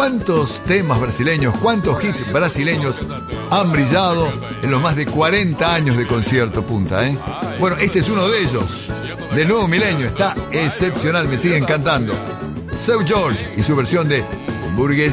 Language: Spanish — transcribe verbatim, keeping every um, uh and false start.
¿Cuántos temas brasileños, cuántos hits brasileños han brillado en los más de cuarenta años de Concierto Punta, eh? Bueno, este es uno de ellos. Del nuevo milenio, está excepcional, me sigue encantando. Seu Jorge y su versión de Burguesía.